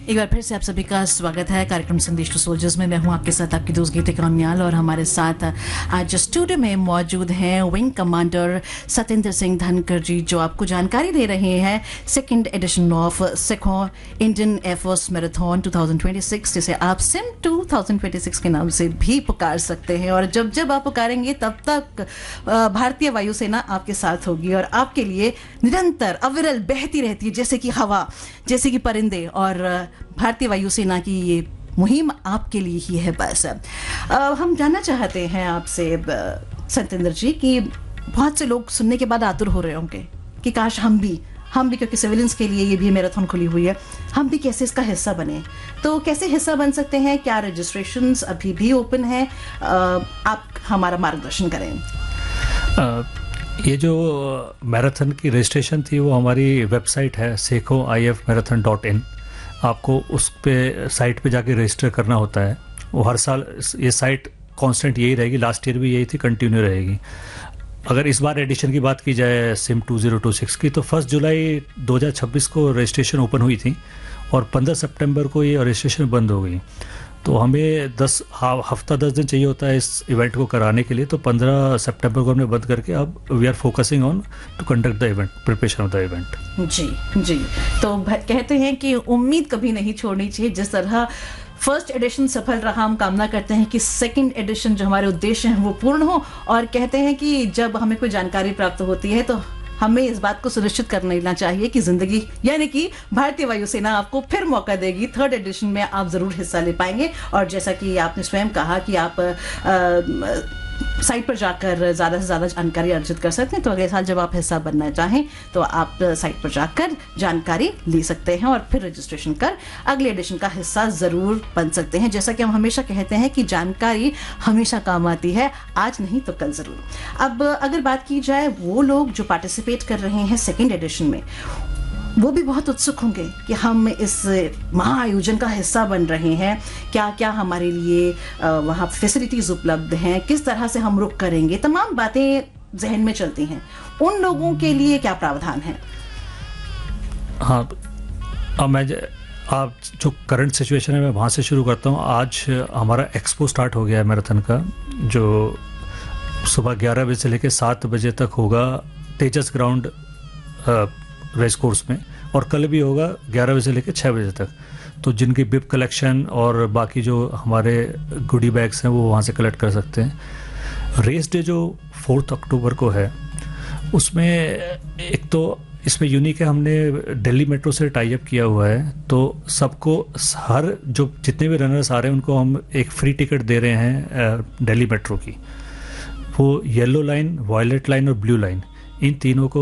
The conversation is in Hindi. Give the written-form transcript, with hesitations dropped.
एक बार फिर से आप सभी का स्वागत है कार्यक्रम संदेश टू सोल्जर्स में। मैं हूं आपके साथ आपकी दोस्त गीता कान्याल और हमारे साथ आज स्टूडियो में मौजूद हैं विंग कमांडर सतेंद्र सिंह धनकर जी, जो आपको जानकारी दे रहे हैं सेकंड एडिशन ऑफ सिखों इंडियन एयरफोर्स मैराथन 2026, जिसे आप सिम 2026 के नाम से भी पुकार सकते हैं। और जब जब आप पुकारेंगे तब तक भारतीय वायुसेना आपके साथ होगी और आपके लिए निरंतर अविरल बहती रहती है, जैसे कि हवा, जैसे कि परिंदे। और भारतीय वायुसेना की ये मुहिम आपके लिए ही है। बस हम जानना चाहते हैं आपसे सतेंद्र जी कि बहुत से लोग सुनने के बाद आतुर हो रहे होंगे कि काश हम भी क्योंकि सिविलियंस के लिए ये भी मैराथन खुली हुई है, हम भी कैसे इसका हिस्सा बने। तो कैसे हिस्सा बन सकते हैं? क्या रजिस्ट्रेशंस अभी भी ओपन है? आप हमारा मार्गदर्शन करें। ये जो मैराथन की रजिस्ट्रेशन थी वो हमारी वेबसाइट है sekoifmarathon.in। आपको उस पे साइट पे जाके रजिस्टर करना होता है। वो हर साल ये साइट कांस्टेंट यही रहेगी, लास्ट ईयर भी यही थी, कंटिन्यू रहेगी। अगर इस बार एडिशन की बात की जाए सिम 2026 की, तो 1 जुलाई 2026 को रजिस्ट्रेशन ओपन हुई थी और 15 सितंबर को ये रजिस्ट्रेशन बंद हो गई। तो हमें 10 दिन चाहिए होता है इस इवेंट को कराने के लिए। तो 15 सितंबर को हमने बंद करके अब we are focusing on to conduct the event, preparation of the event. जी, तो कहते हैं कि उम्मीद कभी नहीं छोड़नी चाहिए। जिस तरह फर्स्ट एडिशन सफल रहा, हम कामना करते हैं कि सेकंड एडिशन जो हमारे उद्देश्य हैं वो पूर्ण हो। और कहते हैं कि जब हमें कोई जानकारी प्राप्त होती है तो हमें इस बात को सुनिश्चित कर लेना चाहिए कि जिंदगी यानी कि भारतीय वायुसेना आपको फिर मौका देगी। थर्ड एडिशन में आप जरूर हिस्सा ले पाएंगे। और जैसा कि आपने स्वयं कहा कि आप साइट पर जाकर ज़्यादा से ज़्यादा जानकारी अर्जित कर सकते हैं। तो अगले साल जब आप हिस्सा बनना चाहें तो आप साइट पर जाकर जानकारी ले सकते हैं और फिर रजिस्ट्रेशन कर अगले एडिशन का हिस्सा ज़रूर बन सकते हैं। जैसा कि हम हमेशा कहते हैं कि जानकारी हमेशा काम आती है, आज नहीं तो कल ज़रूर। अब अगर बात की जाए वो लोग जो पार्टिसिपेट कर रहे हैं सेकेंड एडिशन में, वो भी बहुत उत्सुक होंगे कि हम इस महाआयोजन का हिस्सा बन रहे हैं, क्या क्या हमारे लिए वहाँ फैसिलिटीज़ उपलब्ध हैं, किस तरह से हम रुक करेंगे, तमाम बातें जहन में चलती हैं। उन लोगों के लिए क्या प्रावधान है? हाँ, अब आप जो करंट सिचुएशन है मैं वहाँ से शुरू करता हूँ। आज हमारा एक्सपो स्टार्ट हो गया है मैराथन का, जो सुबह 11 बजे से लेकर 7 बजे तक होगा तेजस ग्राउंड रेस कोर्स में, और कल भी होगा 11 बजे से लेकर 6 बजे तक। तो जिनकी बिप कलेक्शन और बाकी जो हमारे गुडी बैग्स हैं वो वहाँ से कलेक्ट कर सकते हैं। रेस डे जो 4 अक्टूबर को है, उसमें एक तो इसमें यूनिक है, हमने दिल्ली मेट्रो से टाई अप किया हुआ है। तो सबको हर जो जितने भी रनर्स आ रहे हैं उनको हम एक फ्री टिकट दे रहे हैं दिल्ली मेट्रो की। वो येलो लाइन, वायलेट लाइन और ब्लू लाइन, इन तीनों को